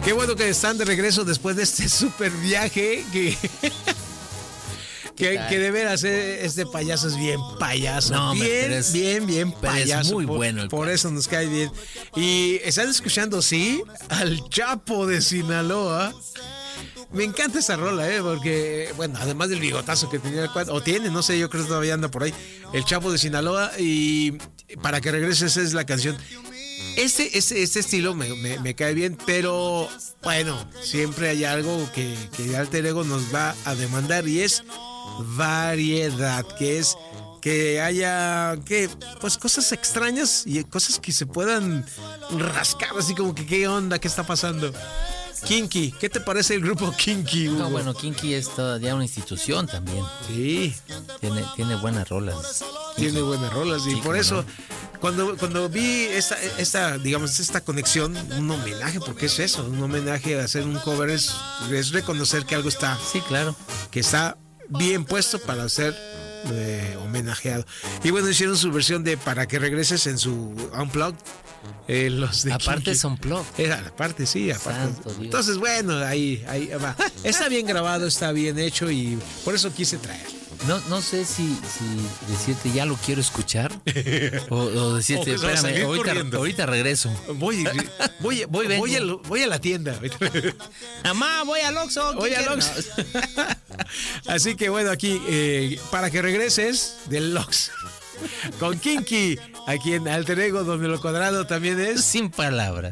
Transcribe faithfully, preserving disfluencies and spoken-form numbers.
Qué bueno que están de regreso después de este super viaje que... Que, que de veras, eh, este payaso es bien payaso. No, bien, es, bien, bien payaso. Es muy por, bueno. Por eso nos cae bien. Y están escuchando, sí, al Chapo de Sinaloa. Me encanta esa rola, ¿eh? Porque, bueno, además del bigotazo que tenía el cuadro, o tiene, no sé, yo creo que todavía anda por ahí, el Chapo de Sinaloa. Y para que regreses es la canción. Este, este, este estilo me, me, me cae bien, pero bueno, siempre hay algo que, que Alter Ego nos va a demandar y es variedad, que es que haya que pues cosas extrañas y cosas que se puedan rascar, así como que qué onda, qué está pasando. Kinky, ¿qué te parece el grupo Kinky, Hugo? No, bueno, Kinky es todavía una institución también. Sí. Tiene, tiene buenas rolas. Tiene Kinky. buenas rolas y Sí, por eso no. cuando, cuando vi esta, esta, digamos, esta conexión, un homenaje, porque es eso, un homenaje a hacer un cover es, es reconocer que algo está, Sí, claro. que está bien puesto para ser eh, homenajeado. Y bueno, hicieron su versión de Para que regreses en su Unplugged. Eh, los de Aparte Kinky. son plug. Era, aparte, sí, aparte. Santo Dios. Entonces, bueno, ahí, ahí va. Está bien grabado, está bien hecho y por eso quise traer. No, no sé si, si decirte ya lo quiero escuchar o, o decirte, O que se va a espérame, salir ahorita, corriendo. ahorita regreso. Voy, voy, voy, Hoy voy, vengo. a, voy a la tienda. Mamá, voy al Oxxo. Voy al Oxxo. Así que bueno, aquí, eh, para que regreses del Oxxo con Kinky, aquí en Alter Ego, donde lo cuadrado también es Sin palabras.